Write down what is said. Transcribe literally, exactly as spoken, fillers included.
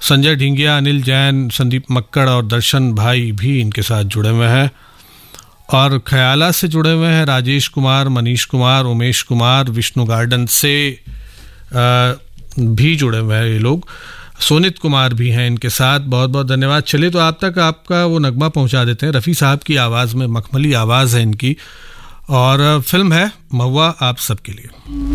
संजय ढिंगिया, अनिल जैन, संदीप मक्कड़ और दर्शन भाई भी इनके साथ जुड़े हुए हैं। और ख्याला से जुड़े हुए हैं राजेश कुमार, मनीष कुमार, उमेश कुमार, विष्णु गार्डन से आ, भी जुड़े हुए हैं ये लोग। सोनित कुमार भी हैं इनके साथ, बहुत बहुत धन्यवाद। चलिए तो आप तक आपका वो नगमा पहुंचा देते हैं। रफ़ी साहब की आवाज़ में, मखमली आवाज़ है इनकी, और फिल्म है महुआ आप सबके लिए।